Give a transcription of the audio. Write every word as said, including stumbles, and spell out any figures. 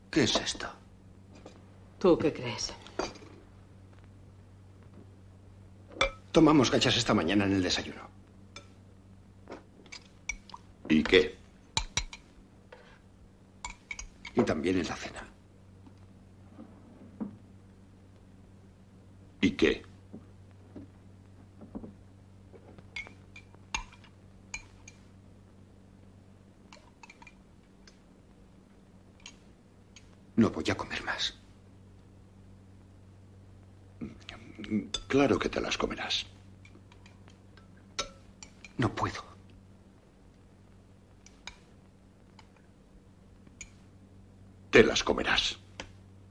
¿Qué es esto? ¿Tú qué crees? Tomamos gachas esta mañana en el desayuno. ¿Y qué? Y también en la cena. ¿Y qué? No voy a comer más. Claro que te las comerás. No puedo. Te las comerás.